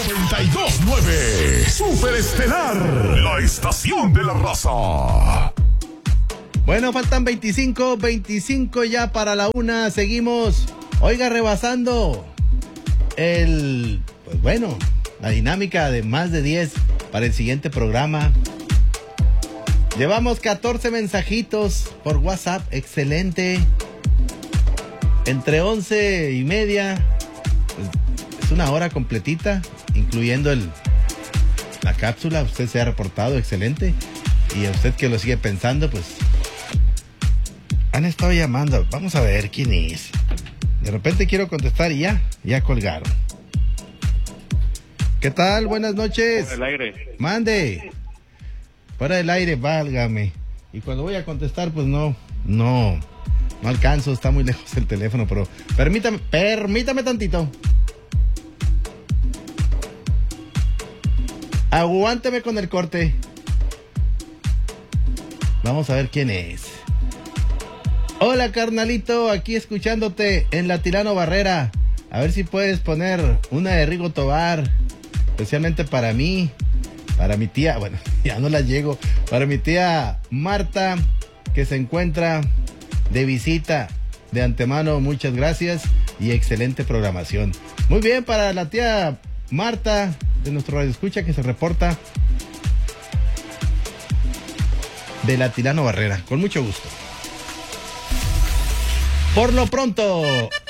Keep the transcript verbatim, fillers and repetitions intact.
noventa y dos punto nueve. Super Estelar, la estación de la raza. Bueno, faltan veinticinco, veinticinco ya para la una. Seguimos, oiga, rebasando el, pues bueno, la dinámica de más de diez para el siguiente programa. Llevamos catorce mensajitos por WhatsApp, excelente. Entre once y media, pues, es una hora completita, incluyendo el, la cápsula. Usted se ha reportado, excelente. Y a usted que lo sigue pensando, pues han estado llamando. Vamos a ver quién es. De repente quiero contestar y ya, ya colgaron. ¿Qué tal? Buenas noches. Fuera del aire. Mande. Fuera del aire, válgame. Y cuando voy a contestar, pues no, no, no alcanzo, está muy lejos el teléfono, pero permítame, permítame tantito. Aguánteme con el corte. Vamos a ver quién es. Hola, carnalito, aquí escuchándote en la Tirano Barrera. A ver si puedes poner una de Rigo Tobar, especialmente para mí, para mi tía, bueno, ya no la llego, para mi tía Marta, que se encuentra de visita. De antemano, muchas gracias y excelente programación. Muy bien, para la tía Marta, de nuestro radio escucha, que se reporta de la Tirano Barrera, con mucho gusto. Por lo pronto,